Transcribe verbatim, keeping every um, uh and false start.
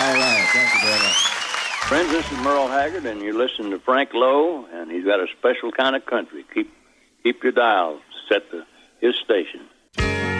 All right. Thank you very much. Friends, this is Merle Haggard, and you're listening to Frank Lowe, and he's got a special kind of country. Keep keep your dial set to his station.